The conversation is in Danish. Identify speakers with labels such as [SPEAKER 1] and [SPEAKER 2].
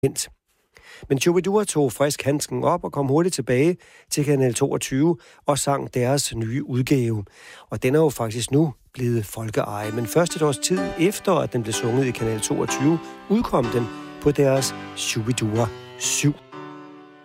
[SPEAKER 1] kendt. Men Shubidua tog frisk handsken op og kom hurtigt tilbage til Kanal 22 og sang deres nye udgave. Og den er jo faktisk nu blevet folkeeje, men først et års tid efter, at den blev sunget i Kanal 22, udkom den på deres Shubidua 7.